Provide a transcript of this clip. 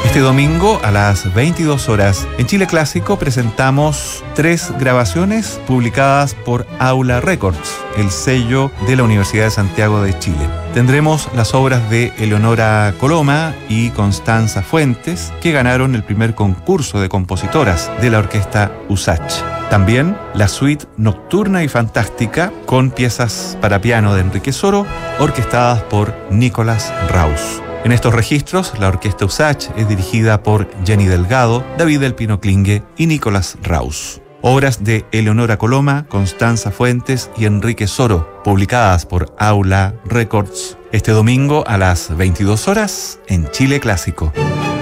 Este domingo a las 22 horas en Chile Clásico presentamos 3 grabaciones publicadas por Aula Records, el sello de la Universidad de Santiago de Chile. Tendremos las obras de Eleonora Coloma y Constanza Fuentes, que ganaron el primer concurso de compositoras de la orquesta USACH. También la suite nocturna y fantástica con piezas para piano de Enrique Soro, orquestadas por Nicolás Raus. En estos registros, la orquesta USACH es dirigida por Jenny Delgado, David del Pino Klinge y Nicolás Raus. Obras de Eleonora Coloma, Constanza Fuentes y Enrique Soro, publicadas por Aula Records, este domingo a las 22 horas en Chile Clásico.